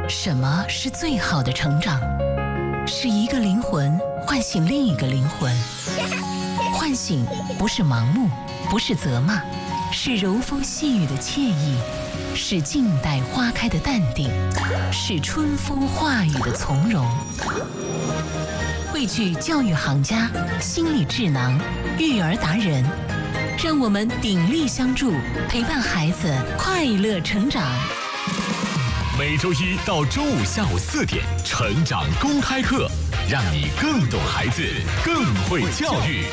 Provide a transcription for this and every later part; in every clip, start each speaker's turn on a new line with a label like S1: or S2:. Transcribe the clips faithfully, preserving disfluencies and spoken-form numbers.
S1: 什么是最好的成长？是一个灵魂唤醒另一个灵魂。唤醒不是盲目，不是责骂，是柔风细雨的惬意，是静待花开的淡定，是春风化雨的从容。汇聚教育行家、心理智囊、育儿达人，让我们鼎力相助，陪伴孩子快乐成长。
S2: 每周一到周五下午四点，成长公开课，让你更懂孩子，更会教育。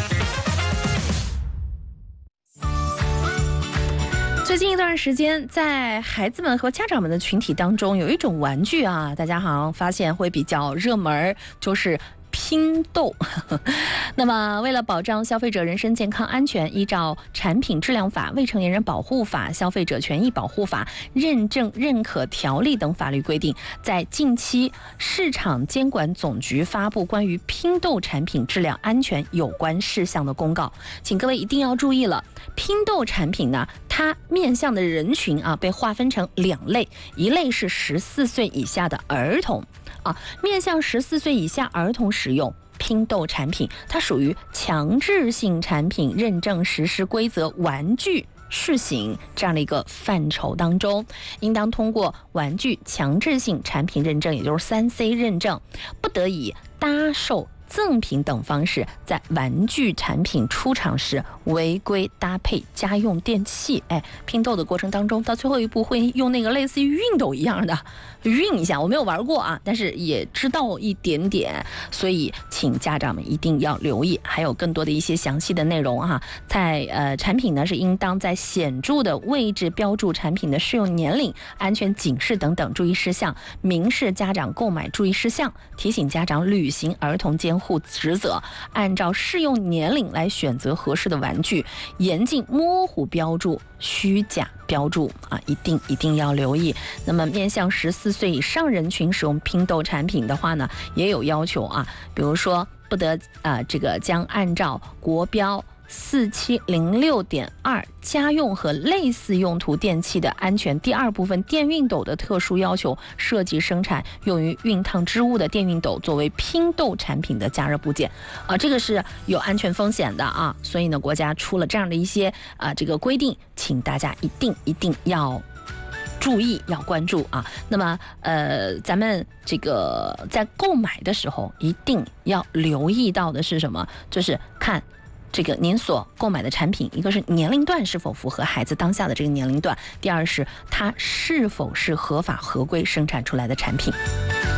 S3: 最近一段时间，在孩子们和家长们的群体当中，有一种玩具啊，大家好像发现会比较热门，就是拼豆。那么为了保障消费者人身健康安全，依照产品质量法、未成年人保护法、消费者权益保护法、认证认可条例等法律规定，在近期市场监管总局发布关于拼豆产品质量安全有关事项的公告，请各位一定要注意了。拼豆产品呢，它面向的人群啊被划分成两类，一类是十四岁以下的儿童啊，面向十四岁以下儿童使用拼豆产品，它属于强制性产品认证实施规则玩具试行这样的一个范畴当中，应当通过玩具强制性产品认证，也就是三 C 认证，不得以搭售、赠品等方式在玩具产品出厂时违规搭配家用电器。哎，拼豆的过程当中，到最后一步会用那个类似于熨斗一样的熨一下，我没有玩过啊，但是也知道一点点，所以请家长们一定要留意。还有更多的一些详细的内容哈、啊，在呃产品呢是应当在显著的位置标注产品的适用年龄、安全警示等等注意事项，明示家长购买注意事项，提醒家长履行儿童监护职责，按照适用年龄来选择合适的玩具，严禁模糊标注、虚假标注啊，一定一定要留意。那么面向十四岁以上人群使用拼豆产品的话呢，也有要求啊，比如说不得啊、呃、这个将按照国标四七零六点二家用和类似用途电器的安全第二部分电熨斗的特殊要求，设计生产用于熨烫织物的电熨斗作为拼豆产品的加热部件啊，这个是有安全风险的啊，所以呢，国家出了这样的一些啊这个规定，请大家一定一定要注意，要关注啊。那么呃，咱们这个在购买的时候一定要留意到的是什么？就是看这个您所购买的产品，一个是年龄段是否符合孩子当下的这个年龄段，第二是它是否是合法合规生产出来的产品。